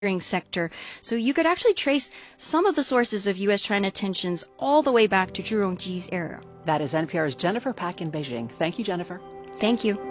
sector. So you could actually trace some of the sources of U.S.-China tensions all the way back to Zhu Rongji's era. That is NPR's Jennifer Pak in Beijing. Thank you, Jennifer. Thank you.